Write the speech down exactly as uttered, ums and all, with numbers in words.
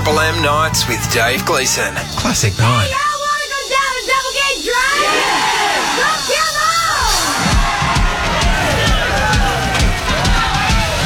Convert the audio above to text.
Triple M Nights with Dave Gleeson. Classic night.